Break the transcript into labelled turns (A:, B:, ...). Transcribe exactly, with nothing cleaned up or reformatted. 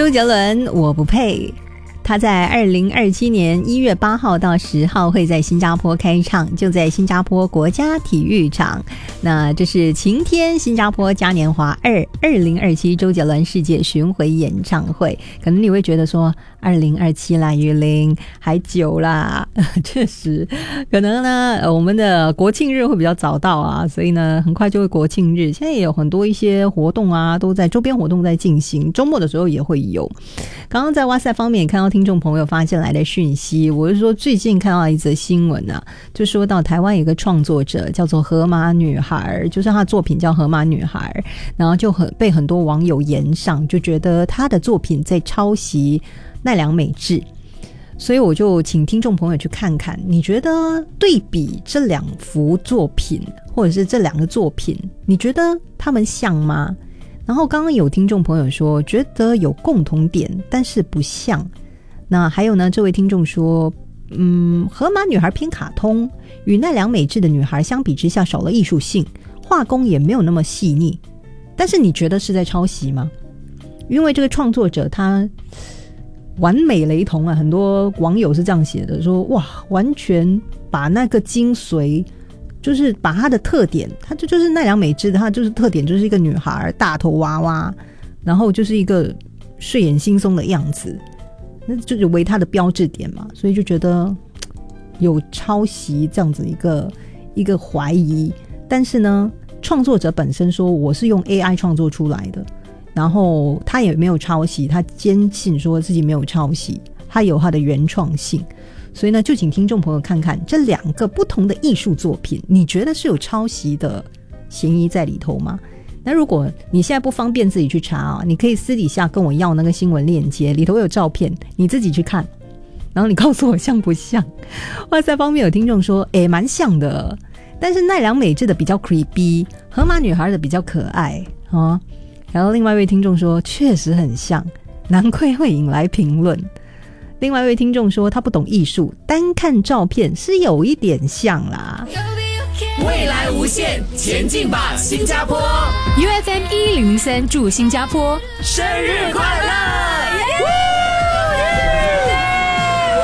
A: 周杰伦我不配，他在二零二七年一月八号到十号会在新加坡开唱，就在新加坡国家体育场。那这是晴天新加坡嘉年华二二零二七周杰伦世界巡回演唱会。可能你会觉得说二零二七啦，玉玲还久啦，确实可能呢我们的国庆日会比较早到啊，所以呢很快就会国庆日。现在也有很多一些活动啊，都在周边活动在进行，周末的时候也会有。刚刚在哇塞方面也看到听众朋友发进来的讯息，我是说最近看到一则新闻啊，就说到台湾有一个创作者叫做河马女孩，就是她的作品叫河马女孩，然后就很被很多网友炎上，就觉得她的作品在抄袭奈良美智。所以我就请听众朋友去看看，你觉得对比这两幅作品或者是这两个作品，你觉得他们像吗？然后刚刚有听众朋友说觉得有共同点但是不像。那还有呢，这位听众说嗯，河马女孩偏卡通，与奈良美智的女孩相比之下少了艺术性，画工也没有那么细腻。但是你觉得是在抄袭吗？因为这个创作者他完美雷同啊，很多网友是这样写的，说哇，完全把那个精髓，就是把她的特点，她就就是奈良美智的，她就是特点就是一个女孩，大头娃娃，然后就是一个睡眼惺忪的样子，那就是为她的标志点嘛，所以就觉得有抄袭这样子一个一个怀疑。但是呢，创作者本身说我是用 A I 创作出来的，然后他也没有抄袭，他坚信说自己没有抄袭，他有他的原创性。所以呢，就请听众朋友看看这两个不同的艺术作品，你觉得是有抄袭的嫌疑在里头吗？那如果你现在不方便自己去查啊，你可以私底下跟我要那个新闻链接，里头有照片，你自己去看，然后你告诉我像不像。哇塞方面有听众说诶蛮像的，但是奈良美智的比较 creepy， 河马女孩的比较可爱啊。然后另外一位听众说确实很像，难怪会引来评论。另外一位听众说他不懂艺术，单看照片是有一点像啦。
B: 未来无限，前进吧新加坡
C: U F M 一零零三祝新加坡
B: 生日快乐！